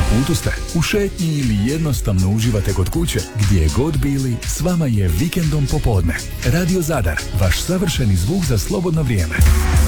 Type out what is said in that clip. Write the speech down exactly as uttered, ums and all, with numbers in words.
putu ste, u šetnji ili jednostavno uživate kod kuće, gdje god bili, s vama je Vikendom popodne. Radio Zadar, vaš savršeni zvuk za slobodno vrijeme.